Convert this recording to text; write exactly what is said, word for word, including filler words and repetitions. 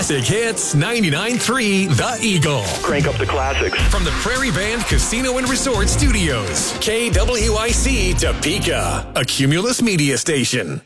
Classic Hits ninety-nine point three The Eagle. Crank up the classics. From the Prairie Band Casino and Resort Studios. K W I C Topeka, a Cumulus media station.